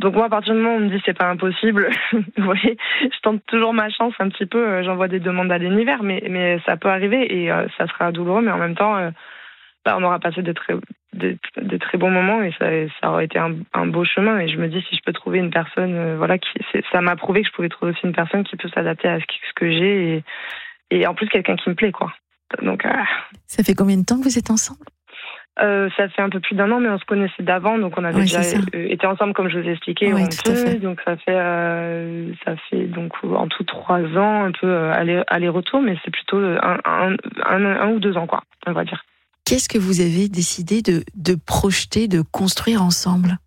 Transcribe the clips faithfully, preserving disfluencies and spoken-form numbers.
Donc moi, à partir du moment où on me dit c'est pas impossible, vous voyez, je tente toujours ma chance un petit peu. J'envoie des demandes à l'univers, mais mais ça peut arriver et euh, ça sera douloureux, mais en même temps, euh, bah, on aura passé de très de, de très bons moments et ça ça aura été un, un beau chemin. Et je me dis si je peux trouver une personne, euh, voilà, qui c'est, ça m'a prouvé que je pouvais trouver aussi une personne qui peut s'adapter à ce, ce que j'ai et et en plus quelqu'un qui me plaît, quoi. Donc euh... ça fait combien de temps que vous êtes ensemble? Euh, ça fait un peu plus d'un an, mais on se connaissait d'avant, donc on avait ouais, déjà été ensemble, comme je vous ai expliqué, ouais, un peu. Donc ça fait, euh, ça fait donc en tout trois ans, un peu euh, aller, aller-retour, mais c'est plutôt un, un, un, un ou deux ans, quoi, on va dire. Qu'est-ce que vous avez décidé de, de projeter, de construire ensemble?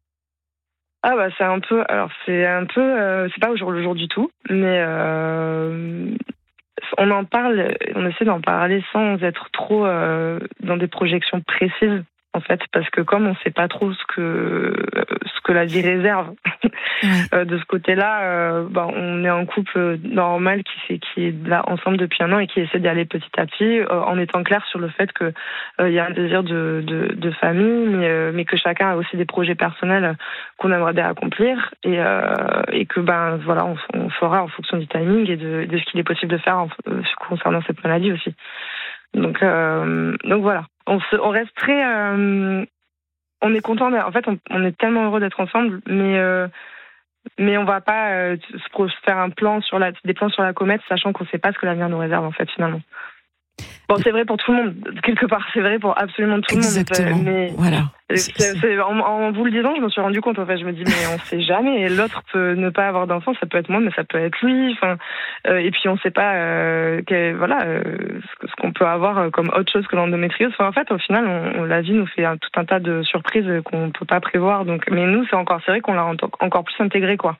Ah bah c'est un peu, alors c'est un peu, euh, c'est pas au jour le jour du tout, mais euh, on en parle, on essaie d'en parler sans être trop euh, dans des projections précises, en fait, parce que comme on ne sait pas trop ce que ce que la vie réserve ouais. de ce côté-là, euh, bah, on est un couple normal qui fait, qui est là ensemble depuis un an et qui essaie d'y aller petit à petit, euh, en étant clair sur le fait que il euh, y a un désir de, de, de famille, mais, euh, mais que chacun a aussi des projets personnels qu'on aimerait bien accomplir et, euh, et que ben voilà, on, on fera en fonction du timing et de, de ce qu'il est possible de faire en, euh, concernant cette maladie aussi. Donc, euh, donc voilà, on, se, on reste très, euh, on est content. En fait, on, on est tellement heureux d'être ensemble, mais euh, mais on va pas euh, se faire un plan sur la, des plans sur la comète, sachant qu'on ne sait pas ce que l'avenir nous réserve en fait finalement. Bon, c'est vrai pour tout le monde, quelque part, c'est vrai pour absolument tout Exactement. le monde. Mais voilà. C'est, c'est, en, en vous le disant, je me suis rendu compte. En fait, je me dis, mais on sait jamais. Et l'autre peut ne pas avoir d'enfant, ça peut être moi, mais ça peut être lui. Enfin, euh, et puis on sait pas, euh, quel, voilà, euh, ce, ce qu'on peut avoir comme autre chose que l'endométriose. Enfin, en fait, au final, on, on, la vie nous fait un, tout un tas de surprises qu'on peut pas prévoir. Donc, mais nous, c'est encore, c'est vrai qu'on l'a encore plus intégré, quoi.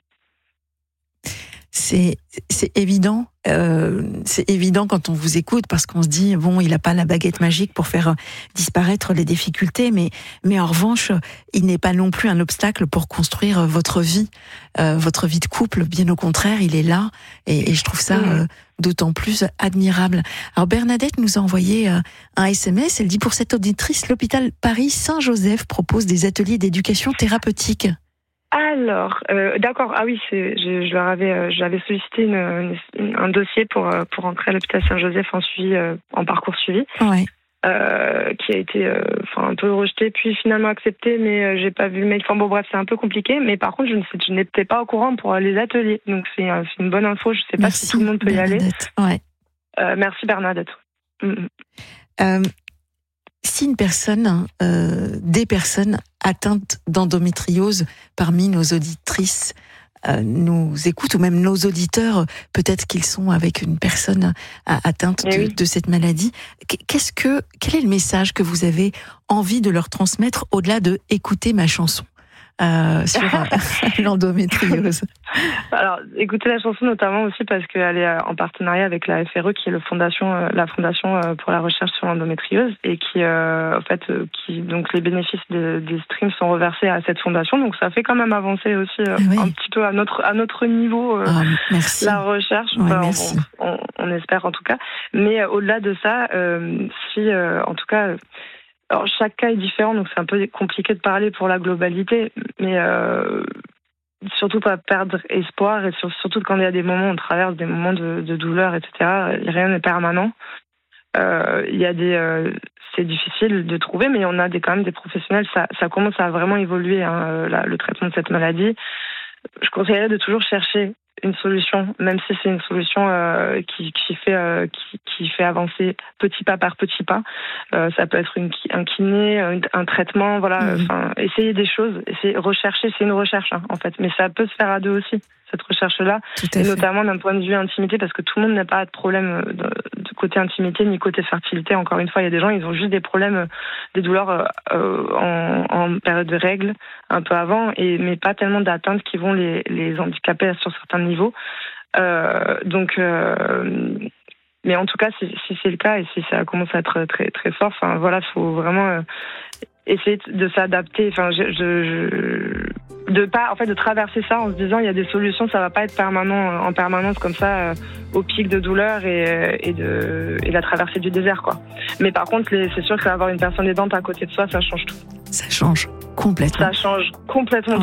C'est, c'est évident, euh, c'est évident quand on vous écoute parce qu'on se dit bon, il n'a pas la baguette magique pour faire disparaître les difficultés, mais mais en revanche, il n'est pas non plus un obstacle pour construire votre vie, euh, votre vie de couple. Bien au contraire, il est là et, et je trouve ça euh, d'autant plus admirable. Alors Bernadette nous a envoyé euh, un S M S. Elle dit pour cette auditrice, l'hôpital Paris Saint-Joseph propose des ateliers d'éducation thérapeutique. Alors, euh, d'accord. Ah oui, c'est, je, je leur avais, euh, j'avais sollicité une, une, un dossier pour euh, pour entrer à l'hôpital Saint-Joseph en suivi, euh, en parcours suivi, ouais. euh, qui a été, enfin, euh, un peu rejeté, puis finalement accepté, mais euh, j'ai pas vu le mail. Enfin bon, bref, c'est un peu compliqué. Mais par contre, je, ne sais, je n'étais pas au courant pour les ateliers, donc c'est, euh, c'est une bonne info. Je sais pas merci, si tout le monde peut Bernadette. y aller. Ouais. Euh, merci Bernadette. Mm-hmm. Euh, Si une personne, euh, des personnes atteintes d'endométriose parmi nos auditrices euh, nous écoutent, ou même nos auditeurs, peut-être qu'ils sont avec une personne atteinte de, oui. de cette maladie, qu'est-ce que, quel est le message que vous avez envie de leur transmettre au-delà de écouter ma chanson euh, sur euh, l'endométriose? Alors, écoutez la chanson notamment aussi parce qu'elle est en partenariat avec la F R E, qui est le fondation, la fondation pour la recherche sur l'endométriose, et qui, euh, en fait, qui donc les bénéfices des, des streams sont reversés à cette fondation. Donc, ça fait quand même avancer aussi euh, oui. un petit peu à notre à notre niveau euh, ah, merci. la recherche. Ouais, enfin, merci. On, on, on espère en tout cas. Mais euh, au-delà de ça, euh, si euh, en tout cas. Alors, chaque cas est différent, donc c'est un peu compliqué de parler pour la globalité, mais euh, surtout pas perdre espoir, et surtout quand il y a des moments où on traverse des moments de, de douleur, et cetera. Rien n'est permanent. Euh, il y a des, euh, c'est difficile de trouver, mais on a des, quand même des professionnels. Ça, ça commence à vraiment évoluer, hein, la, le traitement de cette maladie. Je conseillerais de toujours chercher une solution, même si c'est une solution euh, qui, qui fait euh, qui, qui fait avancer petit pas par petit pas. Euh, ça peut être une, un kiné, un, un traitement, voilà. Enfin, mmh. Essayer des choses, essayer rechercher, c'est une recherche hein, en fait, mais ça peut se faire à deux aussi. Cette recherche-là, et notamment d'un point de vue intimité, parce que tout le monde n'a pas de problème de, de côté intimité ni côté fertilité. Encore une fois, il y a des gens, ils ont juste des problèmes, des douleurs euh, en, en période de règles, un peu avant, et mais pas tellement d'atteintes qui vont les, les handicaper sur certains niveaux. Euh, donc, euh, mais en tout cas, si, si c'est le cas et si ça commence à être très très fort, enfin voilà, faut vraiment euh, essayer de s'adapter. Enfin, je, je, je, de pas, en fait, de traverser ça en se disant il y a des solutions, ça va pas être permanent en permanence comme ça euh, au pic de douleur et, et de et la traversée du désert quoi. Mais par contre, les, c'est sûr qu'avoir une personne aidante à côté de soi, ça change tout. Ça change complètement. Ça change complètement.